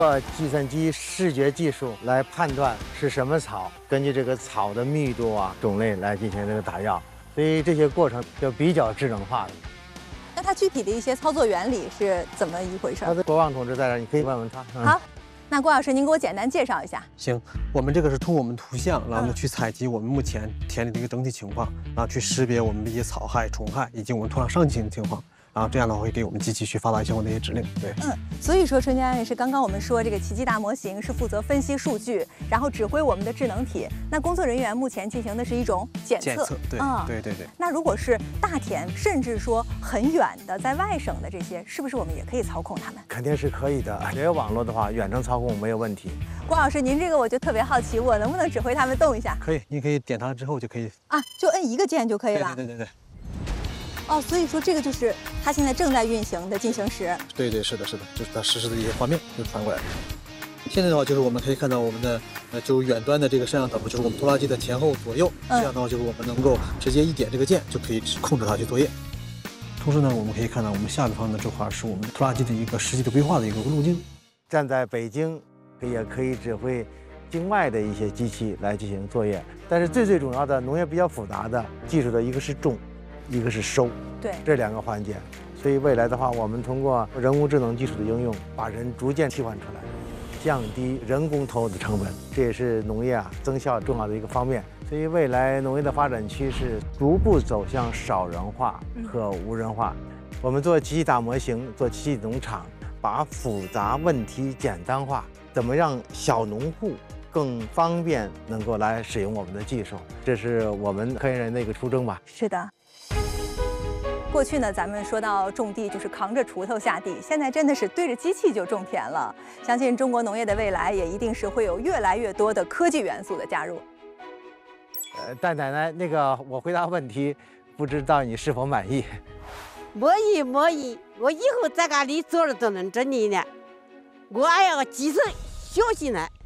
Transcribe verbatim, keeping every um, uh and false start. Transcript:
计算机视觉技术来判断是什么草，根据这个草的密度啊、种类来进行这个打药，所以这些过程就比较智能化的。 那它具体的一些操作原理是怎么一回事？ 他的国王同志在这儿，你可以问问他。 嗯、好，那郭老师您给我简单介绍一下。 行，我们这个是通过我们图像，然后呢去采集我们目前田里的一个整体情况，然后去识别我们的一些草害、虫害以及我们土壤上进的情况。然后这样的话会给我们机器去发达相关的一些指令。对， 嗯，所以说春江也是刚刚我们说这个奇迹大模型是负责分析数据，然后指挥我们的智能体。那工作人员目前进行的是一种检测。 检测，对，嗯、对对对。 那如果是大田，甚至说很远的在外省的这些，是不是我们也可以操控它们？ 肯定是可以的，只有网络的话，远程操控没有问题。 郭老师，您这个我就特别好奇，我能不能指挥它们动一下？ 可以，你可以点它之后就可以啊，就摁一个键就可以了。 对对对对。 哦，所以说这个就是它现在正在运行的进行时。 对对，是的，是的，就是它实时的一些画面就传过来。现在的话，就是我们可以看到我们的呃，就是远端的这个摄像头，就是我们拖拉机的前后左右， 嗯、 这样的话就是我们能够直接一点这个键就可以控制它去作业。同时呢，我们可以看到我们下面方的这块是我们拖拉机的一个实际的规划的一个路径。 站在北京，也可以指挥境外的一些机器来进行作业。但是最最重要的，农业比较复杂的技术的一个是种。一个是收， 对这两个环节，所以未来的话，我们通过人工智能技术的应用，把人逐渐替换出来，降低人工投入的成本，这也是农业啊增效重要的一个方面。所以未来农业的发展趋势逐步走向少人化和无人化。嗯、我们做奇迹大模型，做奇迹农场，把复杂问题简单化，怎么让小农户更方便能够来使用我们的技术，这是我们科研人的一个初衷吧。 是的。过去呢，咱们说到种地就是扛着锄头下地，现在真的是对着机器就种田了。相信中国农业的未来也一定是会有越来越多的科技元素的加入。 呃，但奶奶，那个我回答问题，不知道你是否满意？ 满意满意，我以后在家里做了都能整理呢，我还要继续学习呢。